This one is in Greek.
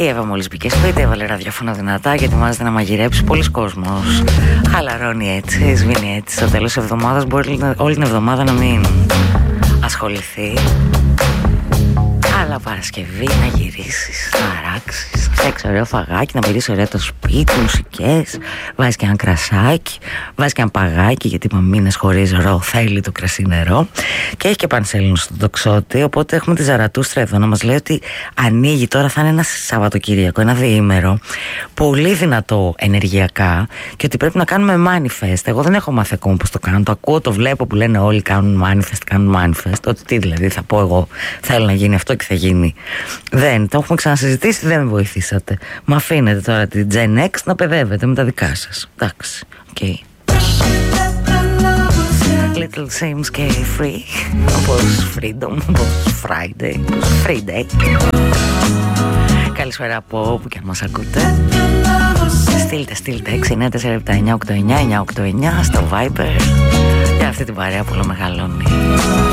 Η Εύα μόλις μπήκε σπίτι, έβαλε ραδιόφωνο δυνατά και ετοιμάζεται να μαγειρέψει. Πολλοί κόσμος χαλαρώνει έτσι, σβήνει έτσι. Στο τέλος της εβδομάδας μπορεί όλη την εβδομάδα να μην ασχοληθεί. Αλλά Παρασκευή να γυρίσεις, να αράξεις, να φτιάξεις ωραίο φαγάκι, να μυρίσεις ωραία το σπίτι, μουσικές, βάζεις και ένα κρασάκι, βάζεις και ένα παγάκι, γιατί είπαμε μήνες χωρίς ρο θέλει το κρασί νερό. Και έχει και πανσέλινο στον τοξότη, οπότε έχουμε τη Ζαρατούστρα εδώ να μας λέει ότι ανοίγει τώρα, θα είναι ένα Σαββατοκύριακο, ένα διήμερο, πολύ δυνατό ενεργειακά και ότι πρέπει να κάνουμε manifest. Εγώ δεν έχω μάθει ακόμα πώς το κάνω, το ακούω, το βλέπω που λένε όλοι κάνουν manifest, ότι τι δηλαδή θα πω εγώ, θέλω να γίνει αυτό και θα γίνει. Δεν, το έχουμε ξανασυζητήσει, δεν με βοηθήσατε. Μα αφήνετε τώρα την Gen X να παιδεύετε με τα δικά σας. Εντάξει, οκ. Little Sims και Free, όπως Freedom, όπως Friday, όπως Friday. Καλησπέρα από όπου και αν μας ακούτε. Στείλτε 694-7989-989 στο Viber. Για αυτή την παρέα που μεγαλώνει.